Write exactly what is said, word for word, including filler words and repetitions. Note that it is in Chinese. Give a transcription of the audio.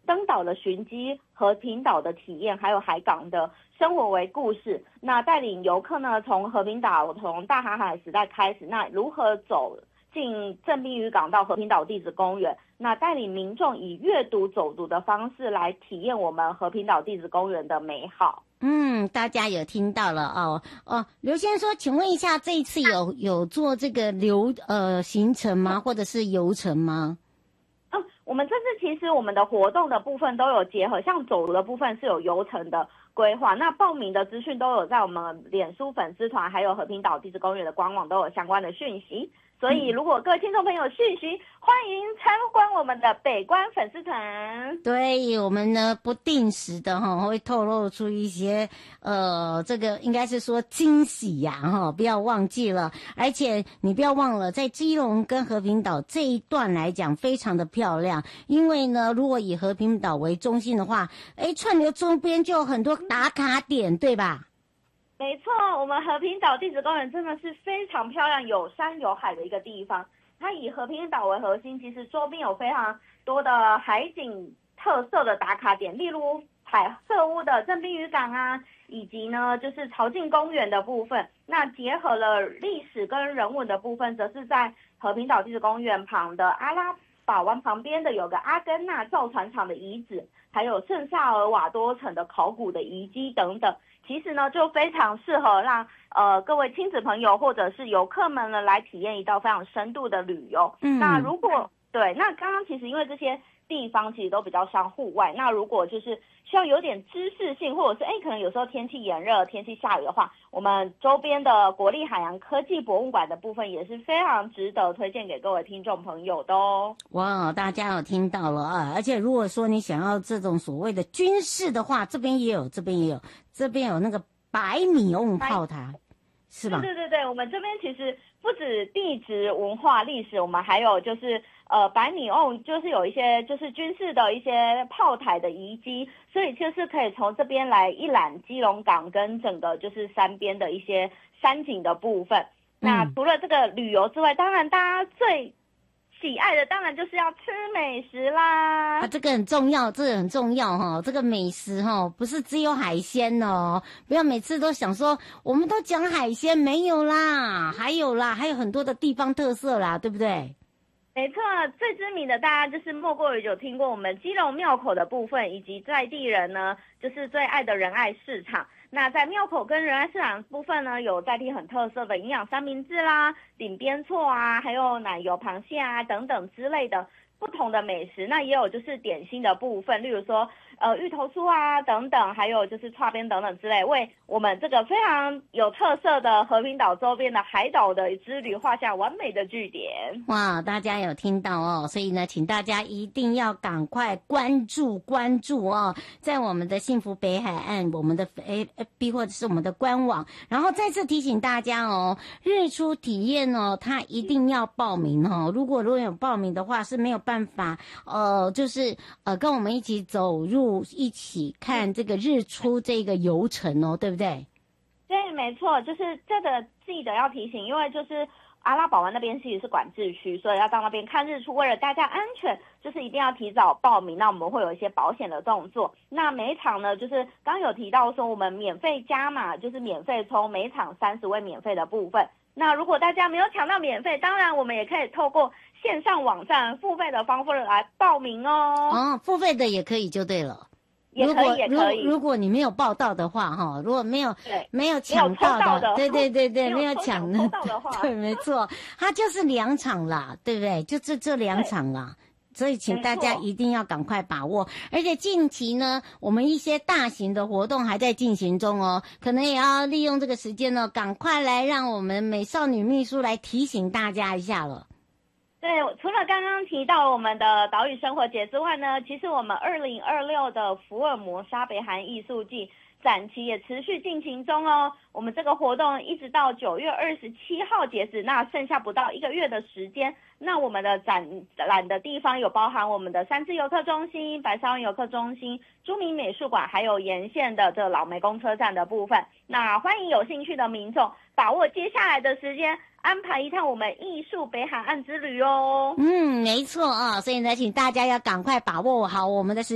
登岛的寻迹、和平岛的体验，还有海港的生活为故事。那带领游客呢，从和平岛从大航海时代开始，那如何走进正滨渔港到和平岛地质公园，那带领民众以阅读走读的方式来体验我们和平岛地质公园的美好。 嗯，大家有听到了哦哦，刘先生说，请问一下，这一次有有做这个流呃行程吗，或者是游程吗？ 嗯，我们这次其实我们的活动的部分都有结合，像走读的部分是有游程的规划，那报名的资讯都有在我们脸书粉丝团，还有和平岛地质公园的官网都有相关的讯息。所以如果各位听众朋友有讯息，欢迎参观我们的北关粉丝团。 对，我们呢不定时的哈会透露出一些呃这个应该是说惊喜呀哈，不要忘记了。而且你不要忘了，在基隆跟和平岛这一段来讲非常的漂亮，因为呢如果以和平岛为中心的话，哎，串流周边就有很多打卡点，对吧？ 没错，我们和平岛地质公园真的是非常漂亮，有山有海的一个地方。它以和平岛为核心，其实周边有非常多的海景特色的打卡点，例如彩色屋的正滨渔港啊，以及呢就是潮境公园的部分。那结合了历史跟人文的部分，则是在和平岛地质公园旁的阿拉堡湾旁边的有个阿根纳造船厂的遗址，还有圣萨尔瓦多城的考古的遗迹等等。其实呢，就非常适合让呃各位亲子朋友或者是游客们呢来体验一道非常深度的旅游。嗯，那如果对，那刚刚其实因为这些地方其实都比较像户外，那如果就是需要有点知识性，或者是哎可能有时候天气炎热、天气下雨的话，我们周边的国立海洋科技博物馆的部分也是非常值得推荐给各位听众朋友的哦。 哇，大家有听到了啊！而且如果说你想要这种所谓的军事的话，这边也有，这边也有，这边有那个百米瓮炮台，是吧？ 对对对对，我们这边其实不止地质文化历史，我们还有就是呃百米瓮，就是有一些就是军事的一些炮台的遗迹，所以就是可以从这边来一览基隆港跟整个就是山边的一些山景的部分。那除了这个旅游之外，当然大家最喜爱的当然就是要吃美食啦。 啊，这个很重要，这个很重要哈。这个美食哈，不是只有海鲜哦，不要每次都想说我们都讲海鲜，没有啦，还有啦，还有很多的地方特色啦，对不对？ 没错，最知名的大家就是莫过于有听过我们基隆庙口的部分，以及在地人呢就是最爱的仁爱市场。那在庙口跟仁爱市场部分呢，有在地很特色的营养三明治啦、顶边错啊，还有奶油螃蟹啊等等之类的不同的美食。那也有就是点心的部分，例如说呃芋头酥啊等等，还有就是串边等等之类，为我们这个非常有特色的和平岛周边的海岛的之旅画下完美的句点。 哇，大家有听到哦，所以呢，请大家一定要赶快关注关注哦，在我们的幸福北海岸，我们的 F B 或者是我们的官网，然后再次提醒大家哦，日出体验哦，它一定要报名哦，如果如果有报名的话是没有办法，呃，就是呃跟我们一起走入一起看这个日出这个游程哦，对不对？ 对，没错，就是这个记得要提醒，因为就是阿拉堡湾那边其实是管制区，所以要到那边看日出，为了大家安全，就是一定要提早报名。那我们会有一些保险的动作。那每一场呢，就是刚刚有提到说我们免费加码，就是免费抽每场三十位免费的部分。那如果大家没有抢到免费，当然我们也可以透过线上网站付费的方式来报名哦。 哦，付费的也可以就对了。 也可以，也可以。 如果你没有报到的话，哈，如果没有没有抢到的， 的对对对对，没有抢抽到的话， 对，没错，它就是两场啦，对不对？就这这两场啦。所以请大家一定要赶快把握，而且近期呢，我们一些大型的活动还在进行中哦，可能也要利用这个时间呢，赶快来让我们美少女秘书来提醒大家一下了。 对，除了刚刚提到我们的岛屿生活节之外呢，其实我们二零二六的福尔摩沙北韩艺术季展期也持续进行中哦。我们这个活动一直到九月二十七号截止，那剩下不到一个月的时间。那我们的展览的地方有包含我们的三芝游客中心、白沙湾游客中心、朱明美术馆，还有沿线的这老湄公车站的部分。那欢迎有兴趣的民众把握接下来的时间，安排一趟我们艺术北海岸之旅哦。 嗯，没错啊，所以呢，请大家要赶快把握好我们的时间。